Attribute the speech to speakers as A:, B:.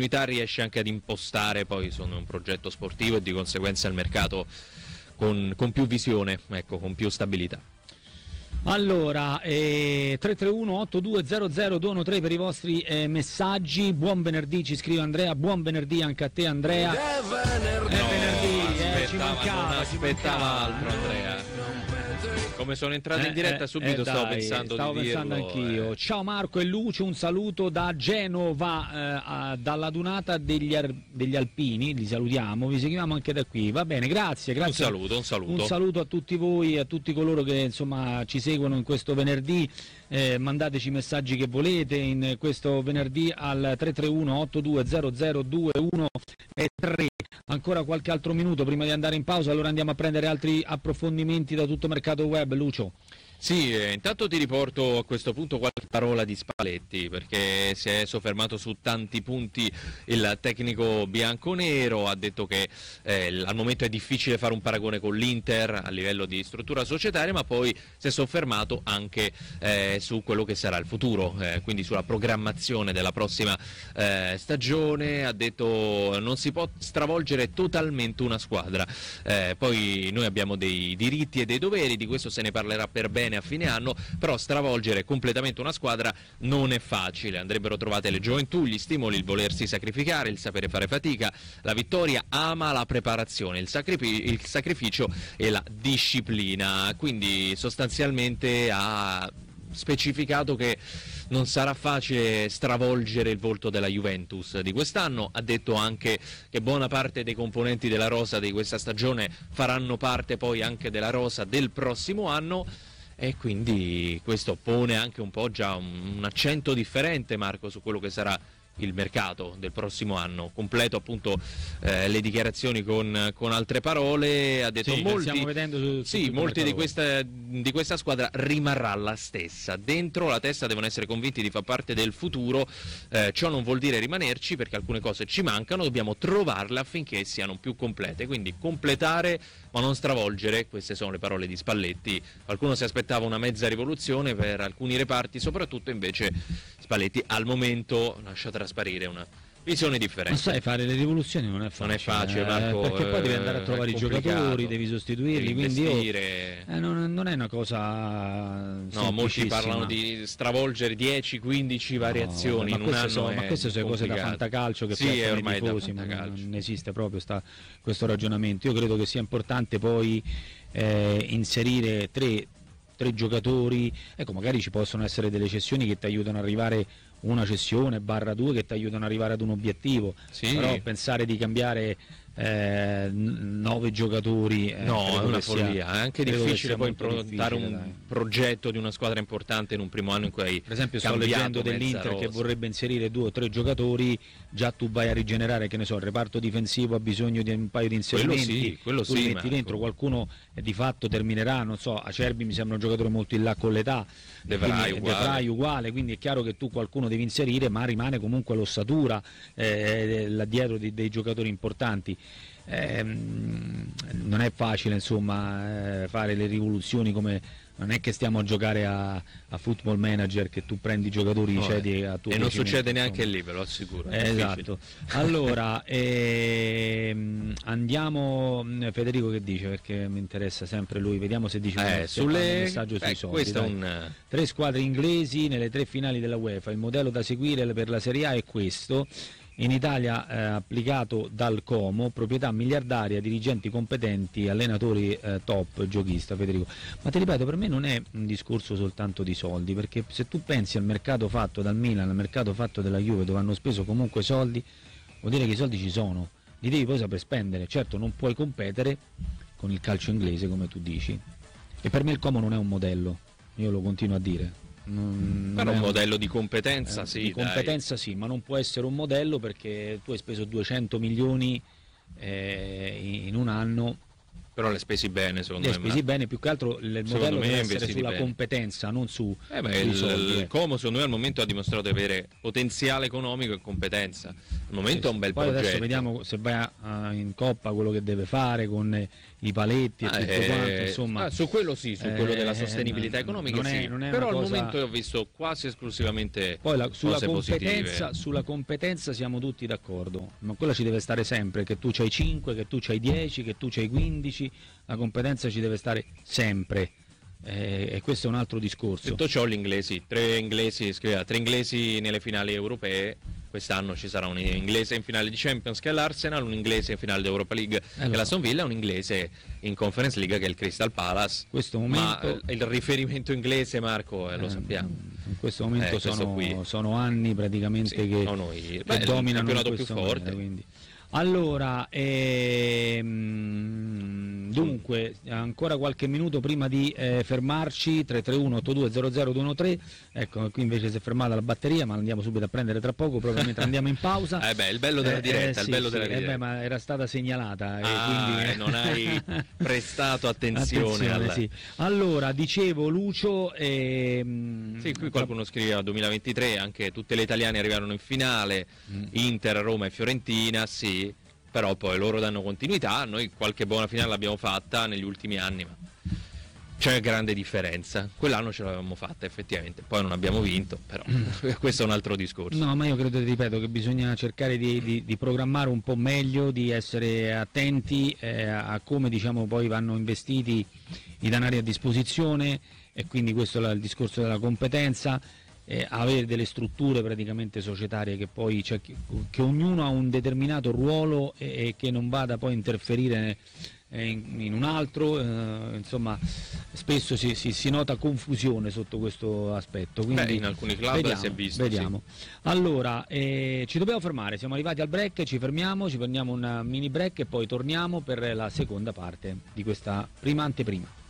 A: continuità riesce anche ad impostare poi sono un progetto sportivo e di conseguenza il mercato con più visione, ecco, con più stabilità.
B: Allora, 331-8200-213 per i vostri messaggi. Buon venerdì, ci scrive Andrea. Buon venerdì anche a te, Andrea.
A: È
B: venerdì, ci mancava
A: altro, Andrea. Come sono entrato in diretta subito stavo pensando di dirlo,
B: anch'io. Ciao Marco e Lucio, un saluto da Genova, dalla dunata degli Alpini, li salutiamo, vi seguiamo anche da qui, va bene, grazie.
A: Un saluto.
B: Un saluto a tutti voi, a tutti coloro che insomma ci seguono in questo venerdì, mandateci i messaggi che volete in questo venerdì al 331-8200-213. Ancora qualche altro minuto prima di andare in pausa, allora andiamo a prendere altri approfondimenti da tutto Mercato Web, Lucio.
A: Sì, intanto ti riporto a questo punto qualche parola di Spalletti, perché si è soffermato su tanti punti il tecnico bianconero, ha detto che al momento è difficile fare un paragone con l'Inter a livello di struttura societaria, ma poi si è soffermato anche su quello che sarà il futuro, quindi sulla programmazione della prossima stagione, ha detto non si può stravolgere totalmente una squadra, poi noi abbiamo dei diritti e dei doveri, di questo se ne parlerà per bene a fine anno, però stravolgere completamente una squadra non è facile, andrebbero trovate le gioventù, gli stimoli, il volersi sacrificare, il sapere fare fatica, la vittoria ama la preparazione, il sacrificio e la disciplina, quindi sostanzialmente ha specificato che non sarà facile stravolgere il volto della Juventus di quest'anno, ha detto anche che buona parte dei componenti della rosa di questa stagione faranno parte poi anche della rosa del prossimo anno, e quindi questo pone anche un po' già un accento differente, Marco, su quello che sarà il mercato del prossimo anno. Completo appunto le dichiarazioni con altre parole, ha detto molti di questa squadra rimarrà la stessa, dentro la testa devono essere convinti di far parte del futuro, ciò non vuol dire rimanerci perché alcune cose ci mancano, dobbiamo trovarle affinché siano più complete, quindi completare ma non stravolgere, queste sono le parole di Spalletti. Qualcuno si aspettava una mezza rivoluzione per alcuni reparti, soprattutto invece Spalletti al momento lascia trasparire una visione differente.
B: Ma sai, fare le rivoluzioni non è facile.
A: Non è facile, Marco,
B: perché poi devi andare a trovare i giocatori, devi sostituirli, quindi non è una cosa.
A: No, molti parlano di stravolgere 10-15 variazioni in un anno.
B: Ma queste sono cose da fantacalcio che
A: è ormai
B: i tifosi, ma non esiste proprio questo ragionamento. Io credo che sia importante poi inserire tre giocatori, ecco, magari ci possono essere delle cessioni che ti aiutano ad arrivare, una cessione /2 che ti aiutano ad arrivare ad un obiettivo, però pensare di cambiare 9 giocatori
A: no, è una follia, è anche difficile poi improntare un progetto di una squadra importante in un primo anno in cui hai,
B: per esempio, sto leggendo dell'Inter che vorrebbe inserire 2 o 3 giocatori, già tu vai a rigenerare, che ne so, il reparto difensivo ha bisogno di un paio di inserimenti,
A: quello
B: tu metti dentro qualcuno e di fatto terminerà, non so, Acerbi mi sembra un giocatore molto in là con l'età,
A: De Vrij
B: uguale, quindi è chiaro che tu qualcuno devi inserire, ma rimane comunque l'ossatura là dietro dei giocatori importanti. Non è facile insomma fare le rivoluzioni, come non è che stiamo a giocare a Football Manager che tu prendi i giocatori, cedi a tuo
A: e non succede neanche lì, ve lo assicuro,
B: esatto. Allora andiamo, Federico che dice, perché mi interessa sempre lui, vediamo se dice un messaggio sui soldi. 3 squadre inglesi nelle 3 finali della UEFA, il modello da seguire per la Serie A è questo. In Italia applicato dal Como, proprietà miliardaria, dirigenti competenti, allenatori top, giochista. Federico, ma ti ripeto, per me non è un discorso soltanto di soldi, perché se tu pensi al mercato fatto dal Milan, al mercato fatto dalla Juve, dove hanno speso comunque soldi, vuol dire che i soldi ci sono, li devi poi saper spendere. Certo non puoi competere con il calcio inglese come tu dici, e per me il Como non è un modello, io lo continuo a dire.
A: Però un modello di competenza,
B: di competenza sì, ma non può essere un modello perché tu hai speso 200 milioni in un anno
A: Però le spesi bene, secondo me.
B: Le spesi bene, più che altro il modello deve essere sulla competenza, non su
A: il soldi. Il Como, secondo me, al momento ha dimostrato di avere potenziale economico e competenza. Al momento è un bel progetto.
B: Adesso vediamo se va in Coppa quello che deve fare con i paletti e tutto quanto, insomma.
A: Su quello sì, su quello della sostenibilità economica sì. Però al momento ho visto quasi esclusivamente
B: sulla competenza siamo tutti d'accordo, ma quella ci deve stare sempre, che tu c'hai 5, che tu c'hai 10, che tu c'hai 15, la competenza ci deve stare sempre. E questo è un altro discorso.
A: Detto ciò, gli inglesi, tre inglesi nelle finali europee. Quest'anno ci sarà un inglese in finale di Champions che è l'Arsenal, un inglese in finale di Europa League che è l'Aston Villa, un inglese in Conference League che è il Crystal Palace.
B: Questo momento...
A: Ma il riferimento inglese, Marco, lo sappiamo.
B: In questo momento sono anni praticamente che dominano il
A: campionato più forte.
B: Quindi. Allora, dunque, ancora qualche minuto prima di fermarci, 331-8200-213, ecco, qui invece si è fermata la batteria, ma andiamo subito a prendere tra poco, proprio mentre andiamo in pausa.
A: Il bello della diretta,
B: ma era stata segnalata. Quindi...
A: non hai prestato attenzione.
B: Sì. Allora, dicevo, Lucio...
A: Sì, qui qualcuno scriveva 2023, anche tutte le italiane arrivarono in finale, Inter, Roma e Fiorentina, sì. Però poi loro danno continuità, noi qualche buona finale l'abbiamo fatta negli ultimi anni, ma c'è grande differenza. Quell'anno ce l'avevamo fatta effettivamente, poi non abbiamo vinto, però questo è un altro discorso.
B: No, ma io credo, ripeto, che bisogna cercare di programmare un po' meglio, di essere attenti a come, diciamo, poi vanno investiti i denari a disposizione, e quindi questo è il discorso della competenza. Avere delle strutture praticamente societarie che poi che ognuno ha un determinato ruolo e che non vada poi a interferire in un altro, insomma spesso si nota confusione sotto questo aspetto. Quindi
A: in alcuni club si è visto.
B: Vediamo. Sì. Allora, ci dobbiamo fermare, siamo arrivati al break, ci prendiamo un mini break e poi torniamo per la seconda parte di questa prima anteprima.